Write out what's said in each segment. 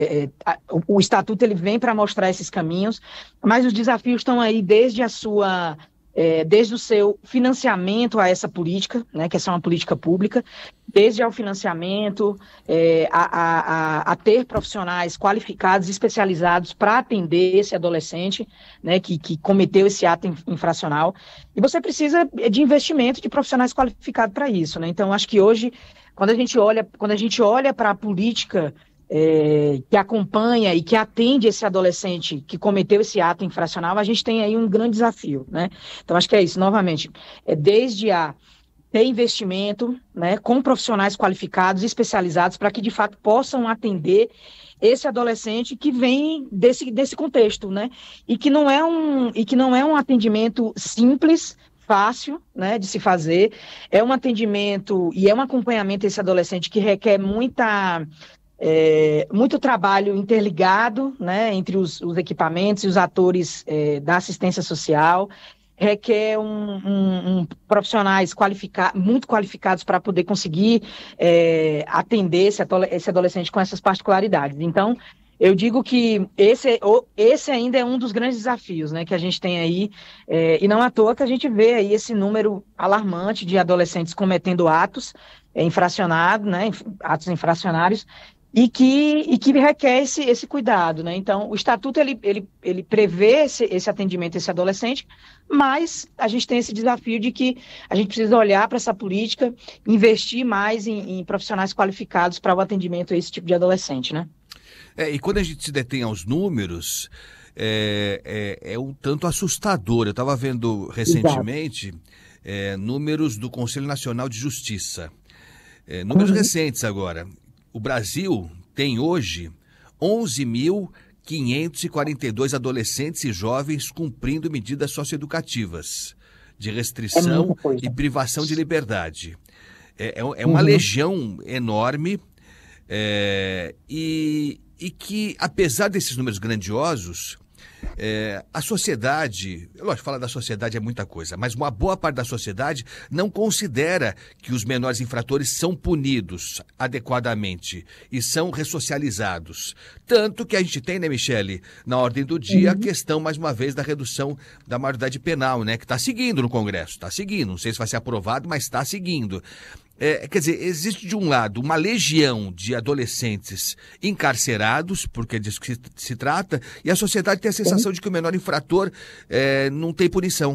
o Estatuto ele vem para mostrar esses caminhos, mas os desafios estão aí desde o seu financiamento a essa política, né, que essa é uma política pública, desde ao financiamento, a ter profissionais qualificados, especializados para atender esse adolescente, né, que cometeu esse ato infracional. E você precisa de investimento de profissionais qualificados para isso, né? Então, acho que hoje, quando a gente olha para a política que acompanha e que atende esse adolescente que cometeu esse ato infracional, a gente tem aí um grande desafio, né? Então, acho que é isso, novamente, desde ter investimento, né, com profissionais qualificados, especializados, para que, de fato, possam atender esse adolescente que vem desse contexto, né? E que não é um atendimento simples, fácil, né, de se fazer, é um atendimento e é um acompanhamento desse adolescente que requer muito trabalho interligado, né, entre os equipamentos e os atores da assistência social, requer profissionais muito qualificados para poder conseguir atender esse adolescente com essas particularidades. Então, eu digo que esse ainda é um dos grandes desafios, né, que a gente tem aí, e não à toa que a gente vê aí esse número alarmante de adolescentes cometendo atos infracionados, né, atos infracionários, e que requer esse cuidado, né? Então, o Estatuto, ele prevê esse atendimento a esse adolescente, mas a gente tem esse desafio de que a gente precisa olhar para essa política, investir mais em profissionais qualificados para o atendimento a esse tipo de adolescente, né? E quando a gente se detém aos números, é um tanto assustador. Eu estava vendo recentemente números do Conselho Nacional de Justiça, números recentes agora. O Brasil tem hoje 11.542 adolescentes e jovens cumprindo medidas socioeducativas de restrição e privação de liberdade. É uma legião enorme e que, apesar desses números grandiosos, a sociedade, lógico, falar da sociedade é muita coisa, mas uma boa parte da sociedade não considera que os menores infratores são punidos adequadamente e são ressocializados. Tanto que a gente tem, né, Michele, na ordem do dia, a questão, mais uma vez, da redução da maioridade penal, né, que está seguindo no Congresso, está seguindo, não sei se vai ser aprovado, mas está seguindo. Quer dizer, existe de um lado uma legião de adolescentes encarcerados, porque é disso que se trata, e a sociedade tem a sensação de que o menor infrator não tem punição.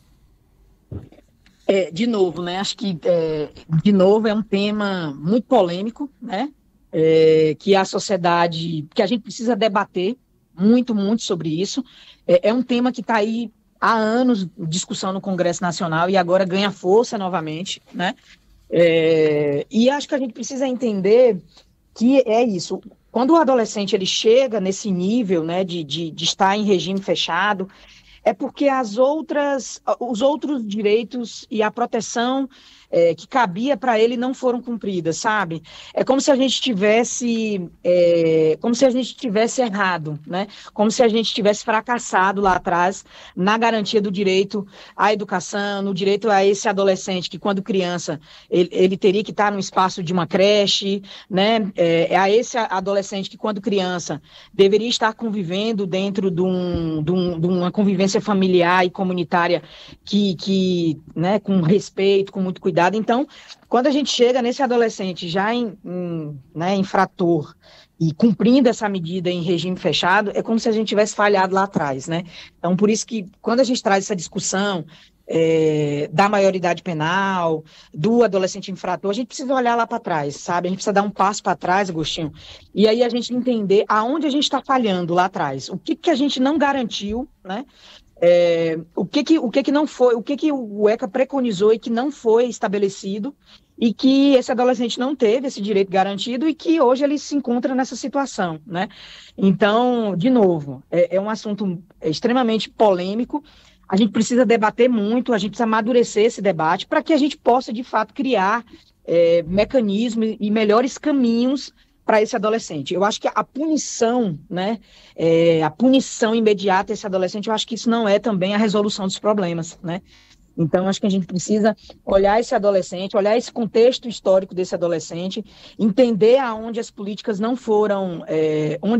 De novo, né? Acho que, de novo, é um tema muito polêmico, né? Que a sociedade, que a gente precisa debater muito, muito sobre isso. É um tema que está aí há anos em discussão no Congresso Nacional e agora ganha força novamente, né? E acho que a gente precisa entender que é isso. Quando o adolescente ele chega nesse nível, né, de estar em regime fechado, é porque os outros direitos e a proteção que cabia para ele não foram cumpridas, sabe? É como se a gente tivesse errado, né? Como se a gente tivesse fracassado lá atrás na garantia do direito à educação, no direito a esse adolescente que, quando criança, ele teria que estar no espaço de uma creche, né? A esse adolescente que, quando criança, deveria estar convivendo dentro de uma convivência familiar e comunitária né, com respeito, com muito cuidado. Então, quando a gente chega nesse adolescente já né, infrator e cumprindo essa medida em regime fechado, é como se a gente tivesse falhado lá atrás, né? Então, por isso que quando a gente traz essa discussão da maioridade penal, do adolescente infrator, a gente precisa olhar lá para trás, sabe? A gente precisa dar um passo para trás, Agostinho, e aí a gente entender aonde a gente está falhando lá atrás, o que a gente não garantiu, né? O que não foi, o que o ECA preconizou e que não foi estabelecido e que esse adolescente não teve esse direito garantido e que hoje ele se encontra nessa situação, né? Então, de novo, é um assunto extremamente polêmico. A gente precisa debater muito, a gente precisa amadurecer esse debate para que a gente possa, de fato, criar mecanismos e melhores caminhos para esse adolescente. Eu acho que a punição, né, a punição imediata a esse adolescente, eu acho que isso não é também a resolução dos problemas, né? Então, acho que a gente precisa olhar esse adolescente, olhar esse contexto histórico desse adolescente, entender aonde as políticas não foram, onde